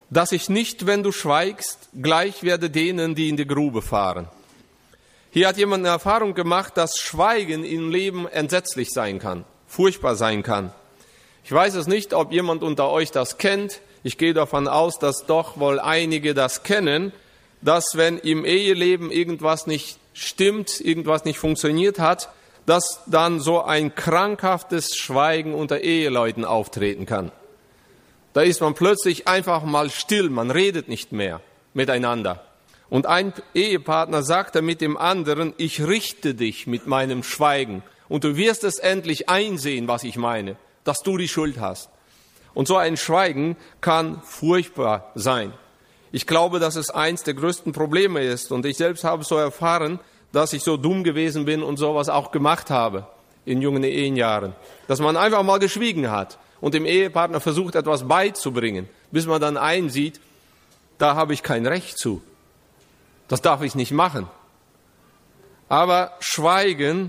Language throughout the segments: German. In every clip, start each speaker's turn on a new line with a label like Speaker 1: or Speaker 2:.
Speaker 1: dass ich nicht, wenn du schweigst, gleich werde denen, die in die Grube fahren. Hier hat jemand eine Erfahrung gemacht, dass Schweigen im Leben entsetzlich sein kann, furchtbar sein kann. Ich weiß es nicht, ob jemand unter euch das kennt. Ich gehe davon aus, dass doch wohl einige das kennen, dass wenn im Eheleben irgendwas nicht stimmt, irgendwas nicht funktioniert hat, dass dann so ein krankhaftes Schweigen unter Eheleuten auftreten kann. Da ist man plötzlich einfach mal still, man redet nicht mehr miteinander. Und ein Ehepartner sagte mit dem anderen, ich richte dich mit meinem Schweigen und du wirst es endlich einsehen, was ich meine, dass du die Schuld hast. Und so ein Schweigen kann furchtbar sein. Ich glaube, dass es eins der größten Probleme ist. Und ich selbst habe so erfahren, dass ich so dumm gewesen bin und sowas auch gemacht habe in jungen Ehenjahren. Dass man einfach mal geschwiegen hat und dem Ehepartner versucht, etwas beizubringen, bis man dann einsieht, da habe ich kein Recht zu. Das darf ich nicht machen. Aber Schweigen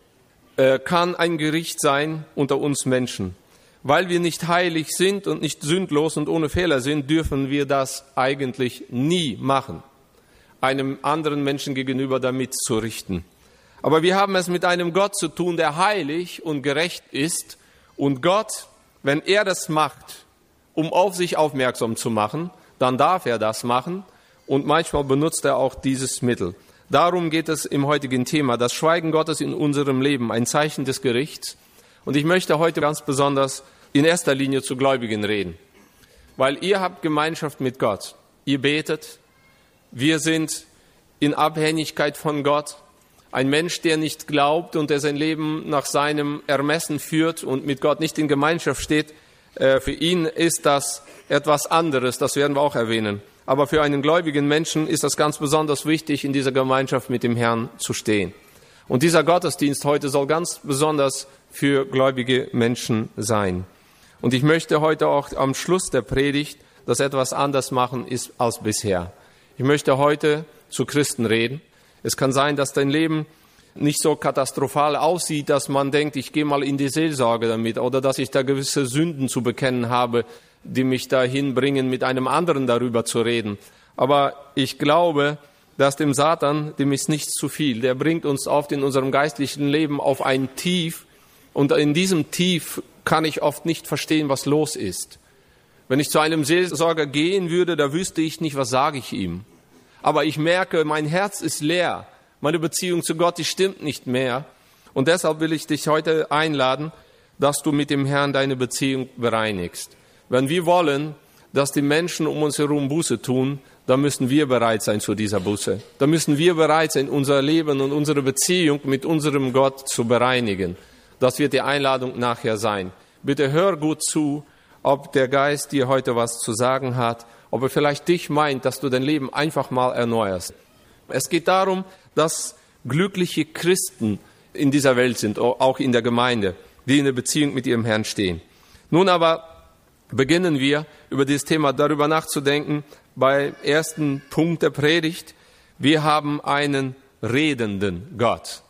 Speaker 1: kann ein Gericht sein unter uns Menschen. Weil wir nicht heilig sind und nicht sündlos und ohne Fehler sind, dürfen wir das eigentlich nie machen, einem anderen Menschen gegenüber damit zu richten. Aber wir haben es mit einem Gott zu tun, der heilig und gerecht ist. Und Gott, wenn er das macht, um auf sich aufmerksam zu machen, dann darf er das machen. Und manchmal benutzt er auch dieses Mittel. Darum geht es im heutigen Thema, das Schweigen Gottes in unserem Leben, ein Zeichen des Gerichts. Und ich möchte heute ganz besonders in erster Linie zu Gläubigen reden, weil ihr habt Gemeinschaft mit Gott. Ihr betet, wir sind in Abhängigkeit von Gott. Ein Mensch, der nicht glaubt und der sein Leben nach seinem Ermessen führt und mit Gott nicht in Gemeinschaft steht, für ihn ist das etwas anderes, das werden wir auch erwähnen. Aber für einen gläubigen Menschen ist das ganz besonders wichtig, in dieser Gemeinschaft mit dem Herrn zu stehen. Und dieser Gottesdienst heute soll ganz besonders für gläubige Menschen sein. Und ich möchte heute auch am Schluss der Predigt das etwas anders machen ist als bisher. Ich möchte heute zu Christen reden. Es kann sein, dass dein Leben nicht so katastrophal aussieht, dass man denkt, ich gehe mal in die Seelsorge damit oder dass ich da gewisse Sünden zu bekennen habe, die mich dahin bringen, mit einem anderen darüber zu reden. Aber ich glaube, dass dem Satan, dem ist nichts zu viel. Der bringt uns oft in unserem geistlichen Leben auf ein Tief. Und in diesem Tief kann ich oft nicht verstehen, was los ist. Wenn ich zu einem Seelsorger gehen würde, da wüsste ich nicht, was sage ich ihm. Aber ich merke, mein Herz ist leer. Meine Beziehung zu Gott, die stimmt nicht mehr. Und deshalb will ich dich heute einladen, dass du mit dem Herrn deine Beziehung bereinigst. Wenn wir wollen, dass die Menschen um uns herum Buße tun, dann müssen wir bereit sein zu dieser Buße. Dann müssen wir bereit sein, unser Leben und unsere Beziehung mit unserem Gott zu bereinigen. Das wird die Einladung nachher sein. Bitte hör gut zu, ob der Geist dir heute was zu sagen hat, ob er vielleicht dich meint, dass du dein Leben einfach mal erneuerst. Es geht darum, dass glückliche Christen in dieser Welt sind, auch in der Gemeinde, die in der Beziehung mit ihrem Herrn stehen. Nun aber beginnen wir, über dieses Thema darüber nachzudenken, beim ersten Punkt der Predigt. Wir haben einen redenden Gott.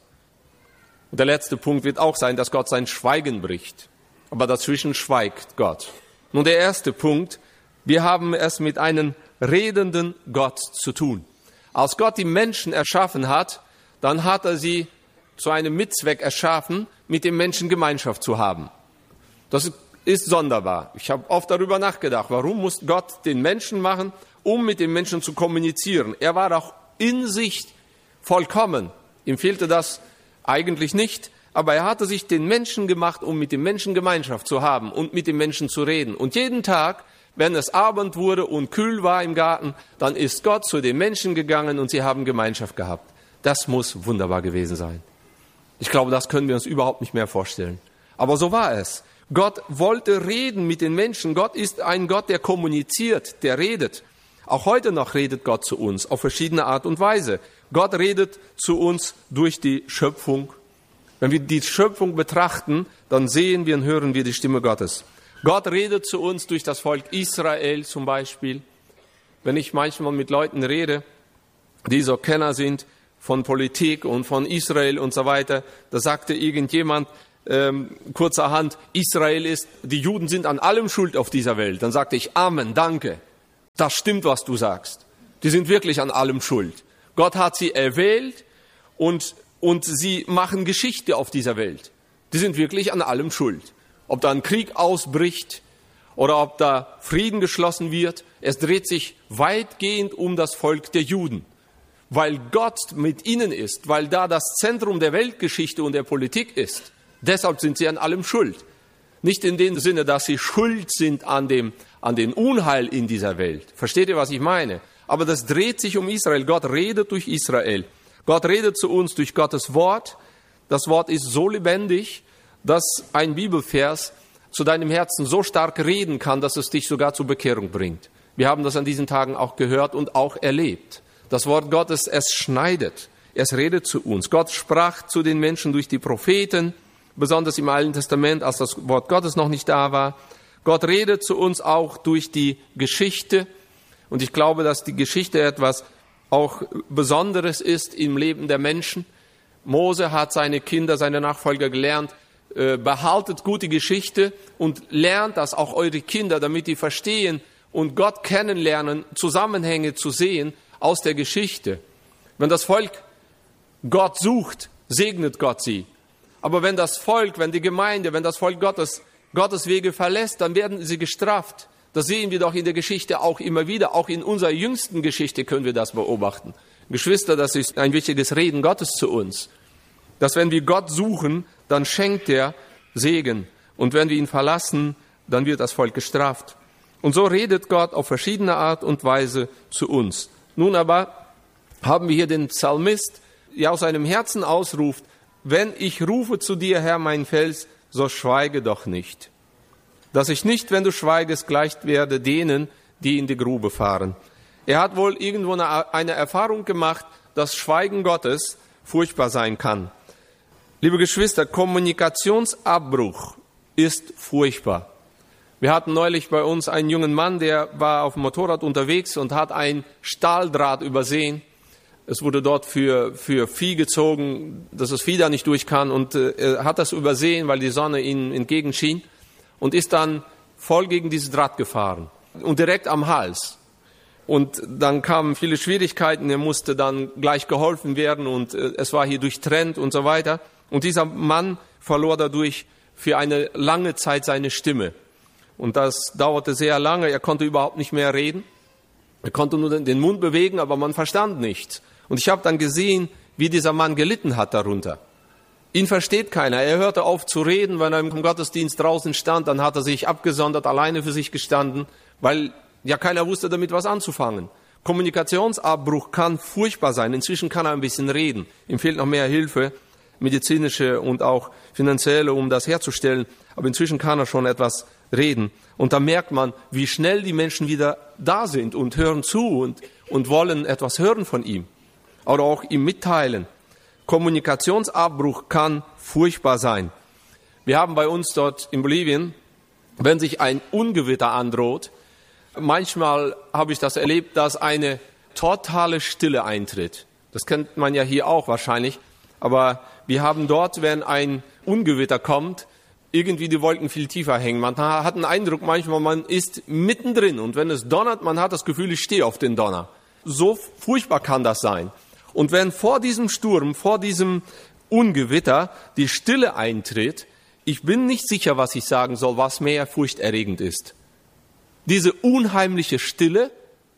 Speaker 1: Und der letzte Punkt wird auch sein, dass Gott sein Schweigen bricht. Aber dazwischen schweigt Gott. Nun der erste Punkt, wir haben es mit einem redenden Gott zu tun. Als Gott die Menschen erschaffen hat, dann hat er sie zu einem Mitzweck erschaffen, mit dem Menschen Gemeinschaft zu haben. Das ist sonderbar. Ich habe oft darüber nachgedacht, warum muss Gott den Menschen machen, um mit den Menschen zu kommunizieren. Er war doch in sich vollkommen. Ihm fehlte das eigentlich nicht, aber er hatte sich den Menschen gemacht, um mit den Menschen Gemeinschaft zu haben und mit den Menschen zu reden. Und jeden Tag, wenn es Abend wurde und kühl war im Garten, dann ist Gott zu den Menschen gegangen und sie haben Gemeinschaft gehabt. Das muss wunderbar gewesen sein. Ich glaube, das können wir uns überhaupt nicht mehr vorstellen. Aber so war es. Gott wollte reden mit den Menschen. Gott ist ein Gott, der kommuniziert, der redet. Auch heute noch redet Gott zu uns auf verschiedene Art und Weise. Gott redet zu uns durch die Schöpfung. Wenn wir die Schöpfung betrachten, dann sehen wir und hören wir die Stimme Gottes. Gott redet zu uns durch das Volk Israel zum Beispiel. Wenn ich manchmal mit Leuten rede, die so Kenner sind von Politik und von Israel und so weiter, da sagte irgendjemand kurzerhand, die Juden sind an allem schuld auf dieser Welt. Dann sagte ich, Amen, danke. das stimmt, was du sagst. Die sind wirklich an allem schuld. Gott hat sie erwählt und sie machen Geschichte auf dieser Welt. Die sind wirklich an allem schuld. Ob da ein Krieg ausbricht oder ob da Frieden geschlossen wird, es dreht sich weitgehend um das Volk der Juden. Weil Gott mit ihnen ist, weil da das Zentrum der Weltgeschichte und der Politik ist. Deshalb sind sie an allem schuld. Nicht in dem Sinne, dass sie schuld sind an den Unheil in dieser Welt. Versteht ihr, was ich meine? Aber das dreht sich um Israel. Gott redet durch Israel. Gott redet zu uns durch Gottes Wort. Das Wort ist so lebendig, dass ein Bibelvers zu deinem Herzen so stark reden kann, dass es dich sogar zur Bekehrung bringt. Wir haben das an diesen Tagen auch gehört und auch erlebt. Das Wort Gottes, es schneidet, es redet zu uns. Gott sprach zu den Menschen durch die Propheten, besonders im Alten Testament, als das Wort Gottes noch nicht da war. Gott redet zu uns auch durch die Geschichte. Und ich glaube, dass die Geschichte etwas auch Besonderes ist im Leben der Menschen. Mose hat seine Kinder, seine Nachfolger gelernt, behaltet gut die Geschichte und lernt das auch eure Kinder, damit die verstehen und Gott kennenlernen, Zusammenhänge zu sehen aus der Geschichte. Wenn das Volk Gott sucht, segnet Gott sie. Aber wenn das Volk, wenn die Gemeinde, wenn das Volk Gottes Wege verlässt, dann werden sie gestraft. Das sehen wir doch in der Geschichte auch immer wieder. Auch in unserer jüngsten Geschichte können wir das beobachten. Geschwister, das ist ein wichtiges Reden Gottes zu uns. Dass wenn wir Gott suchen, dann schenkt er Segen. Und wenn wir ihn verlassen, dann wird das Volk gestraft. Und so redet Gott auf verschiedene Art und Weise zu uns. Nun aber haben wir hier den Psalmist, der aus seinem Herzen ausruft, wenn ich rufe zu dir, Herr, mein Fels, so schweige doch nicht. Dass ich nicht, wenn du schweigest, gleich werde denen, die in die Grube fahren. Er hat wohl irgendwo eine Erfahrung gemacht, dass Schweigen Gottes furchtbar sein kann. Liebe Geschwister, Kommunikationsabbruch ist furchtbar. Wir hatten neulich bei uns einen jungen Mann, der war auf dem Motorrad unterwegs und hat ein Stahldraht übersehen. Es wurde dort für Vieh gezogen, dass das Vieh da nicht durch kann, und er hat das übersehen, weil die Sonne ihm entgegenschien, und ist dann voll gegen dieses Draht gefahren und direkt am Hals. Und dann kamen viele Schwierigkeiten, er musste dann gleich geholfen werden und es war hier durchtrennt und so weiter. Und dieser Mann verlor dadurch für eine lange Zeit seine Stimme. Und das dauerte sehr lange, er konnte überhaupt nicht mehr reden. Er konnte nur den Mund bewegen, aber man verstand nichts. Und ich habe dann gesehen, wie dieser Mann gelitten hat darunter. Ihn versteht keiner. Er hörte auf zu reden, wenn er im Gottesdienst draußen stand, dann hat er sich abgesondert, alleine für sich gestanden, weil ja keiner wusste damit was anzufangen. Kommunikationsabbruch kann furchtbar sein. Inzwischen kann er ein bisschen reden. Ihm fehlt noch mehr Hilfe, medizinische und auch finanzielle, um das herzustellen. Aber inzwischen kann er schon etwas reden. Und da merkt man, wie schnell die Menschen wieder da sind und hören zu und wollen etwas hören von ihm. Oder auch ihm mitteilen. Kommunikationsabbruch kann furchtbar sein. Wir haben bei uns dort in Bolivien, wenn sich ein Ungewitter androht, manchmal habe ich das erlebt, dass eine totale Stille eintritt. Das kennt man ja hier auch wahrscheinlich. Aber wir haben dort, wenn ein Ungewitter kommt, irgendwie die Wolken viel tiefer hängen. Man hat den Eindruck manchmal, man ist mittendrin. Und wenn es donnert, man hat das Gefühl, ich stehe auf den Donner. So furchtbar kann das sein. Und wenn vor diesem Sturm, vor diesem Ungewitter die Stille eintritt, ich bin nicht sicher, was ich sagen soll, was mehr furchterregend ist. Diese unheimliche Stille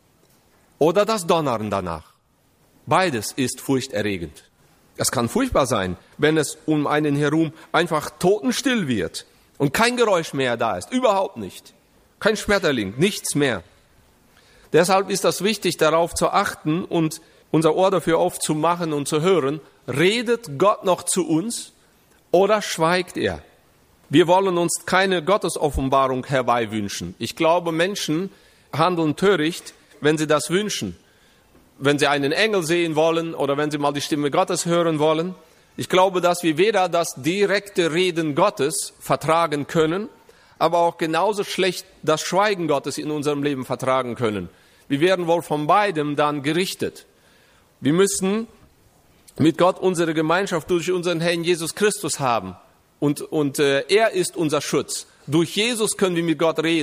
Speaker 1: oder das Donnern danach. Beides ist furchterregend. Es kann furchtbar sein, wenn es um einen herum einfach totenstill wird und kein Geräusch mehr da ist. Überhaupt nicht. Kein Schmetterling, nichts mehr. Deshalb ist das wichtig, darauf zu achten und unser Ohr dafür aufzumachen und zu hören, redet Gott noch zu uns oder schweigt er? Wir wollen uns keine Gottesoffenbarung herbeiwünschen. Ich glaube, Menschen handeln töricht, wenn sie das wünschen. Wenn sie einen Engel sehen wollen oder wenn sie mal die Stimme Gottes hören wollen. Ich glaube, dass wir weder das direkte Reden Gottes vertragen können, aber auch genauso schlecht das Schweigen Gottes in unserem Leben vertragen können. Wir werden wohl von beidem dann gerichtet. Wir müssen mit Gott unsere Gemeinschaft durch unseren Herrn Jesus Christus haben. Und er ist unser Schutz. Durch Jesus können wir mit Gott reden.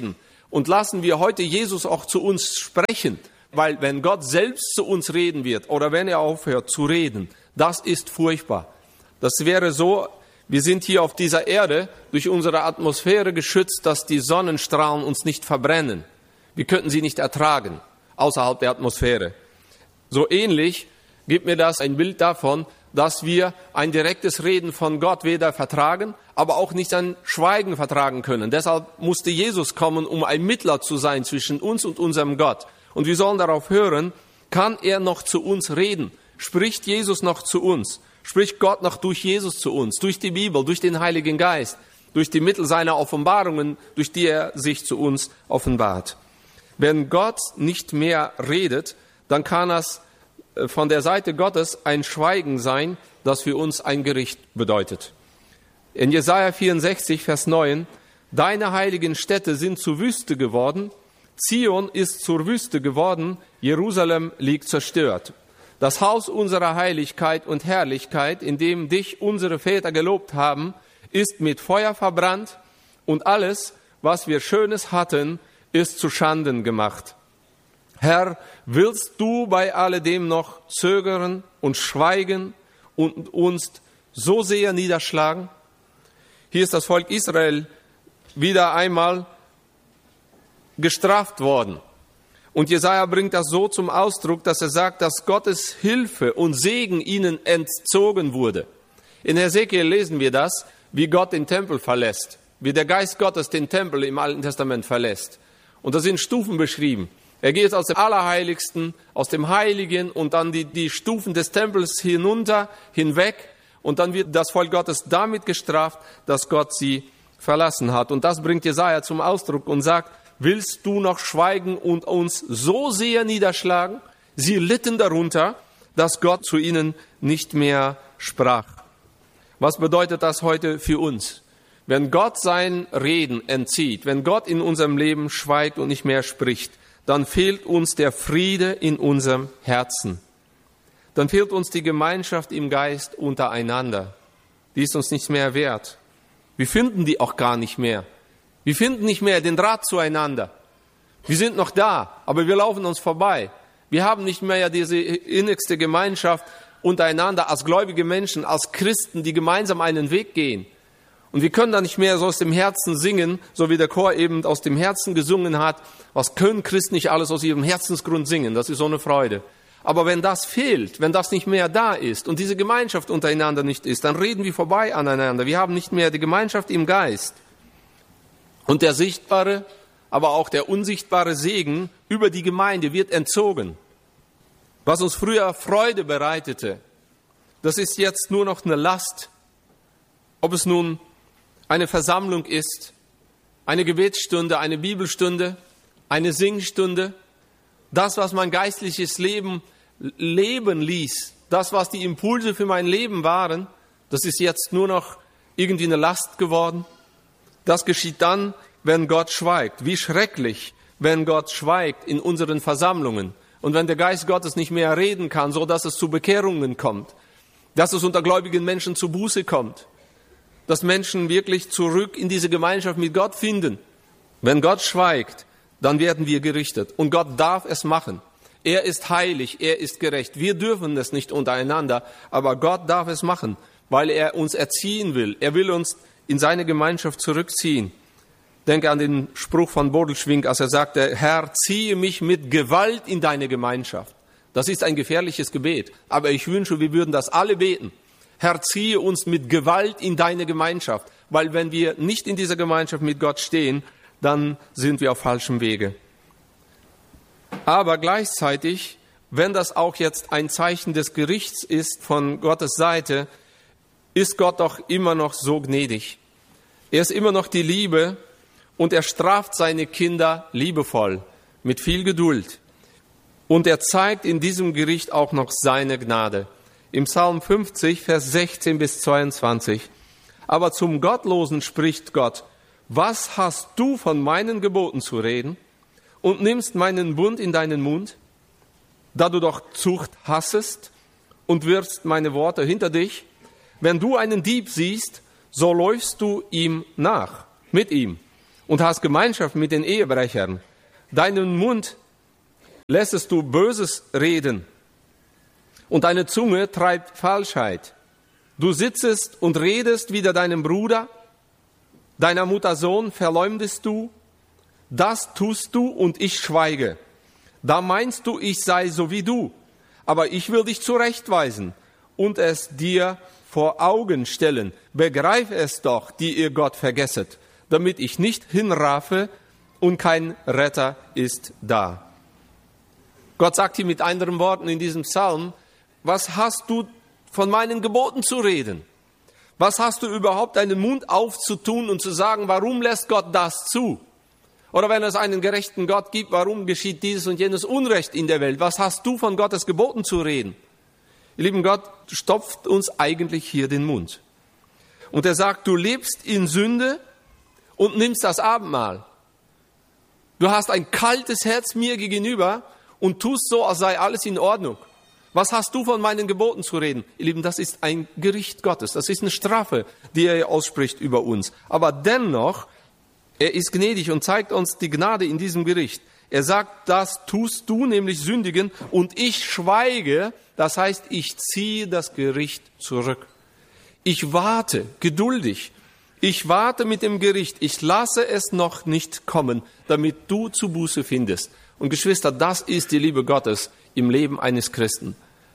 Speaker 1: Und lassen wir heute Jesus auch zu uns sprechen. Weil wenn Gott selbst zu uns reden wird oder wenn er aufhört zu reden, das ist furchtbar. Das wäre so, wir sind hier auf dieser Erde durch unsere Atmosphäre geschützt, dass die Sonnenstrahlen uns nicht verbrennen. Wir könnten sie nicht ertragen, außerhalb der Atmosphäre. So ähnlich gibt mir das ein Bild davon, dass wir ein direktes Reden von Gott weder vertragen, aber auch nicht ein Schweigen vertragen können. Deshalb musste Jesus kommen, um ein Mittler zu sein zwischen uns und unserem Gott. Und wir sollen darauf hören, kann er noch zu uns reden? Spricht Jesus noch zu uns? Spricht Gott noch durch Jesus zu uns? Durch die Bibel, durch den Heiligen Geist, durch die Mittel seiner Offenbarungen, durch die er sich zu uns offenbart. Wenn Gott nicht mehr redet, dann kann das von der Seite Gottes ein Schweigen sein, das für uns ein Gericht bedeutet. In Jesaja 64, Vers 9, deine heiligen Städte sind zur Wüste geworden, Zion ist zur Wüste geworden, Jerusalem liegt zerstört. Das Haus unserer Heiligkeit und Herrlichkeit, in dem dich unsere Väter gelobt haben, ist mit Feuer verbrannt und alles, was wir Schönes hatten, ist zu Schanden gemacht. Herr, willst du bei alledem noch zögern und schweigen und uns so sehr niederschlagen? Hier ist das Volk Israel wieder einmal gestraft worden. Und Jesaja bringt das so zum Ausdruck, dass er sagt, dass Gottes Hilfe und Segen ihnen entzogen wurde. In Hesekiel lesen wir das, wie Gott den Tempel verlässt, wie der Geist Gottes den Tempel im Alten Testament verlässt. Und da sind Stufen beschrieben. Er geht aus dem Allerheiligsten, aus dem Heiligen und dann die Stufen des Tempels hinunter, hinweg. Und dann wird das Volk Gottes damit gestraft, dass Gott sie verlassen hat. Und das bringt Jesaja zum Ausdruck und sagt, willst du noch schweigen und uns so sehr niederschlagen? Sie litten darunter, dass Gott zu ihnen nicht mehr sprach. Was bedeutet das heute für uns? Wenn Gott sein Reden entzieht, wenn Gott in unserem Leben schweigt und nicht mehr spricht, dann fehlt uns der Friede in unserem Herzen. Dann fehlt uns die Gemeinschaft im Geist untereinander. Die ist uns nicht mehr wert. Wir finden die auch gar nicht mehr. Wir finden nicht mehr den Draht zueinander. Wir sind noch da, aber wir laufen uns vorbei. Wir haben nicht mehr diese innigste Gemeinschaft untereinander als gläubige Menschen, als Christen, die gemeinsam einen Weg gehen. Und wir können da nicht mehr so aus dem Herzen singen, so wie der Chor eben aus dem Herzen gesungen hat. Was können Christen nicht alles aus ihrem Herzensgrund singen? Das ist so eine Freude. Aber wenn das fehlt, wenn das nicht mehr da ist und diese Gemeinschaft untereinander nicht ist, dann reden wir vorbei aneinander. Wir haben nicht mehr die Gemeinschaft im Geist. Und der sichtbare, aber auch der unsichtbare Segen über die Gemeinde wird entzogen. Was uns früher Freude bereitete, das ist jetzt nur noch eine Last. Ob es nun eine Versammlung ist, eine Gebetsstunde, eine Bibelstunde, eine Singstunde, das, was mein geistliches Leben leben ließ, das, was die Impulse für mein Leben waren, das ist jetzt nur noch irgendwie eine Last geworden. Das geschieht dann, wenn Gott schweigt. Wie schrecklich, wenn Gott schweigt in unseren Versammlungen und wenn der Geist Gottes nicht mehr reden kann, so dass es zu Bekehrungen kommt, dass es unter gläubigen Menschen zu Buße kommt, dass Menschen wirklich zurück in diese Gemeinschaft mit Gott finden. Wenn Gott schweigt, dann werden wir gerichtet. Und Gott darf es machen. Er ist heilig, er ist gerecht. Wir dürfen es nicht untereinander, aber Gott darf es machen, weil er uns erziehen will. Er will uns in seine Gemeinschaft zurückziehen. Denke an den Spruch von Bodelschwingh, als er sagte, Herr, ziehe mich mit Gewalt in deine Gemeinschaft. Das ist ein gefährliches Gebet, aber ich wünsche, wir würden das alle beten. Herr, ziehe uns mit Gewalt in deine Gemeinschaft, weil wenn wir nicht in dieser Gemeinschaft mit Gott stehen, dann sind wir auf falschem Wege. Aber gleichzeitig, wenn das auch jetzt ein Zeichen des Gerichts ist von Gottes Seite, ist Gott doch immer noch so gnädig. Er ist immer noch die Liebe und er straft seine Kinder liebevoll, mit viel Geduld. Und er zeigt in diesem Gericht auch noch seine Gnade. Im Psalm 50, Vers 16 bis 22. Aber zum Gottlosen spricht Gott, was hast du von meinen Geboten zu reden und nimmst meinen Bund in deinen Mund? Da du doch Zucht hassest und wirfst meine Worte hinter dich. Wenn du einen Dieb siehst, so läufst du ihm nach, mit ihm. und hast Gemeinschaft mit den Ehebrechern. Deinen Mund lässest du Böses reden und deine Zunge treibt Falschheit. Du sitzest und redest wider deinen Bruder, deiner Mutter Sohn verleumdest du. Das tust du und ich schweige. Da meinst du, ich sei so wie du. Aber ich will dich zurechtweisen und es dir vor Augen stellen. Begreif es doch, die ihr Gott vergesset, damit ich nicht hinrafe und kein Retter ist da. Gott sagt hier mit anderen Worten in diesem Psalm, was hast du von meinen Geboten zu reden? Was hast du überhaupt, deinen Mund aufzutun und zu sagen, warum lässt Gott das zu? Oder wenn es einen gerechten Gott gibt, warum geschieht dieses und jenes Unrecht in der Welt? Was hast du von Gottes Geboten zu reden? Ihr lieben, Gott stopft uns eigentlich hier den Mund. Und er sagt, du lebst in Sünde und nimmst das Abendmahl. Du hast ein kaltes Herz mir gegenüber und tust so, als sei alles in Ordnung. Was hast du von meinen Geboten zu reden? Ihr Lieben, das ist ein Gericht Gottes. Das ist eine Strafe, die er ausspricht über uns. Aber dennoch, er ist gnädig und zeigt uns die Gnade in diesem Gericht. Er sagt, das tust du, nämlich sündigen, und ich schweige, das heißt, ich ziehe das Gericht zurück. Ich warte geduldig. Ich warte mit dem Gericht. Ich lasse es noch nicht kommen, damit du zu Buße findest. Und Geschwister, das ist die Liebe Gottes im Leben eines Christen.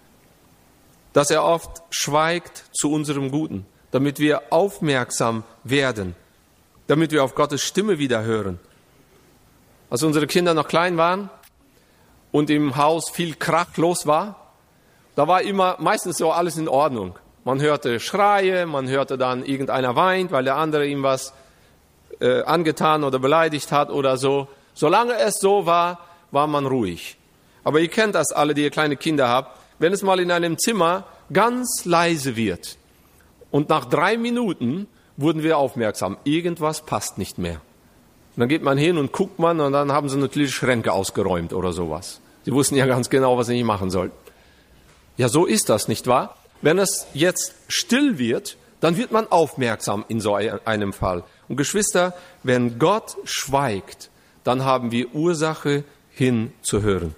Speaker 1: Dass er oft schweigt zu unserem Guten, damit wir aufmerksam werden, damit wir auf Gottes Stimme wieder hören. Als unsere Kinder noch klein waren und im Haus viel Krach los war, da war immer meistens so alles in Ordnung. Man hörte Schreie, man hörte dann, irgendeiner weint, weil der andere ihm was angetan oder beleidigt hat oder so. Solange es so war, war man ruhig. Aber ihr kennt das alle, die ihr kleine Kinder habt, wenn es mal in einem Zimmer ganz leise wird und nach 3 Minuten wurden wir aufmerksam, irgendwas passt nicht mehr. Und dann geht man hin und guckt man und dann haben sie natürlich Schränke ausgeräumt oder sowas. Sie wussten ja ganz genau, was sie nicht machen sollten. Ja, so ist das, nicht wahr? Wenn es jetzt still wird, dann wird man aufmerksam in so einem Fall. Und Geschwister, wenn Gott schweigt, dann haben wir Ursache hinzuhören.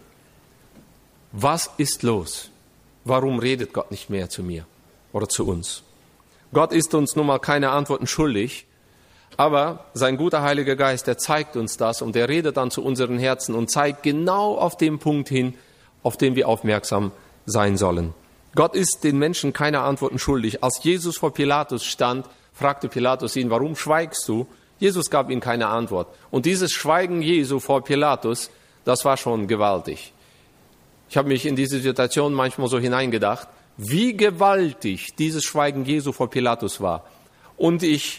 Speaker 1: Was ist los? Warum redet Gott nicht mehr zu mir oder zu uns? Gott ist uns nun mal keine Antworten schuldig, aber sein guter Heiliger Geist, der zeigt uns das und der redet dann zu unseren Herzen und zeigt genau auf den Punkt hin, auf den wir aufmerksam sein sollen. Gott ist den Menschen keine Antworten schuldig. Als Jesus vor Pilatus stand, fragte Pilatus ihn, warum schweigst du? Jesus gab ihm keine Antwort. Und dieses Schweigen Jesu vor Pilatus, das war schon gewaltig. Ich habe mich in diese Situation manchmal so hineingedacht, wie gewaltig dieses Schweigen Jesu vor Pilatus war. Und ich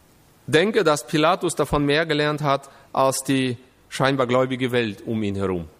Speaker 1: denke, dass Pilatus davon mehr gelernt hat als die scheinbar gläubige Welt um ihn herum.